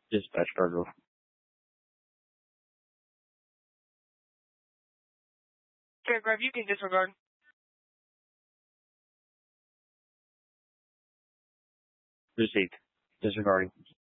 Dispatch cargo. Paragraph, you can disregard. Received. Disregarding.